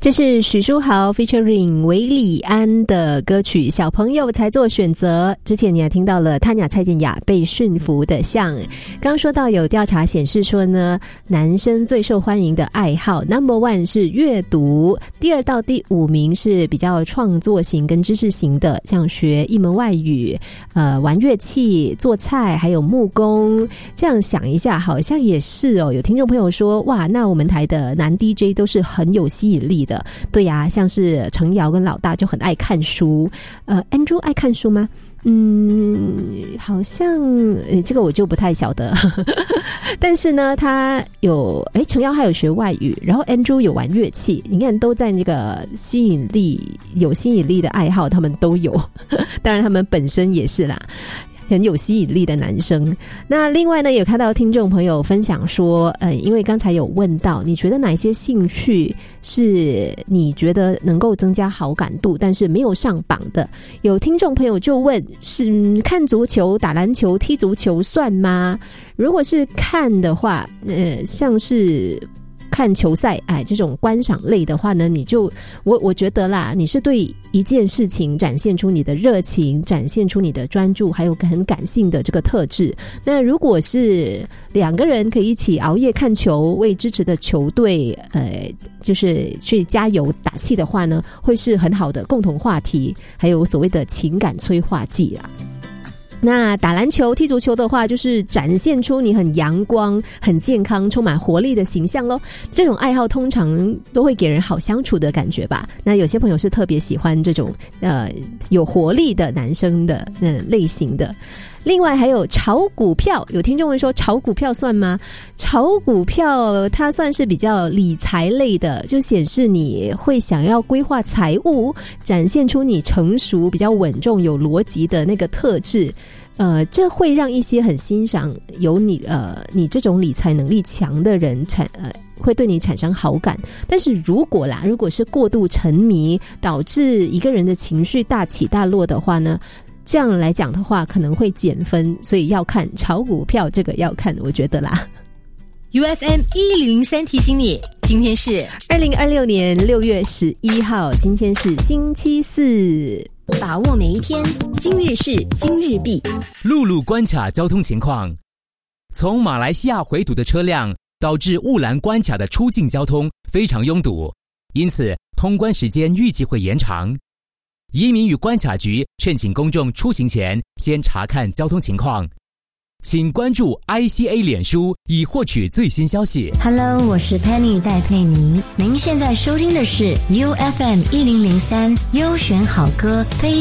这是许书豪 featuring 韦礼安的歌曲《小朋友才做选择》。之前你还听到了他雅蔡健雅被驯服的像。刚说到有调查显示说呢，男生最受欢迎的爱好 No.1 是阅读，第2到第5名是比较创作型跟知识型的，像学一门外语、玩乐器、做菜还有木工。这样想一下好像也是哦，有听众朋友说哇，那我们台的男 DJ 都是很有吸引力的。对呀，像是程瑶跟老大就很爱看书。Andrew 爱看书吗？好像这个我就不太晓得。但是呢，他有程瑶还有学外语，然后 Andrew 有玩乐器，你看都在这个有吸引力的爱好他们都有。当然他们本身也是啦，很有吸引力的男生。那另外呢，也看到听众朋友分享说，因为刚才有问到，你觉得哪些兴趣是你觉得能够增加好感度，但是没有上榜的？有听众朋友就问，是看足球、打篮球、踢足球算吗？如果是看的话，像是看球赛，这种观赏类的话呢，我觉得啦，你是对一件事情展现出你的热情，展现出你的专注，还有很感性的这个特质。那如果是2个人可以一起熬夜看球，为支持的球队就是去加油打气的话呢，会是很好的共同话题，还有所谓的情感催化剂啦。那打篮球、踢足球的话，就是展现出你很阳光、很健康、充满活力的形象咯。这种爱好通常都会给人好相处的感觉吧。那有些朋友是特别喜欢这种有活力的男生的类型的。另外还有炒股票，有听众会说炒股票算吗？炒股票它算是比较理财类的，就显示你会想要规划财务，展现出你成熟、比较稳重、有逻辑的那个特质。这会让一些很欣赏有你这种理财能力强的人会对你产生好感。但是如果是过度沉迷，导致一个人的情绪大起大落的话呢，这样来讲的话可能会减分，所以要看炒股票，这个要看，我觉得啦。 UFM 1003提醒你，今天是 2026年6月11号，今天是星期四。 把握每一天，今日事今日毕。 陆路关卡交通情况：从马来西亚回堵的车辆导致雾兰关卡的出境交通非常拥堵，因此通关时间预计会延长。移民与关卡局劝请公众出行前先查看交通情况。请关注 ICA 脸书以获取最新消息。 Hello， 我是 Penny 戴佩妮。您现在收听的是 UFM 1003优选好歌非